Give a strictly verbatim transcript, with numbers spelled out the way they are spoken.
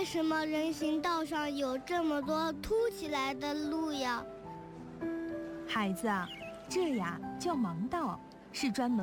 为什么人行道上有这么多凸起来的路呀？ 孩子啊，这呀叫盲道，是专门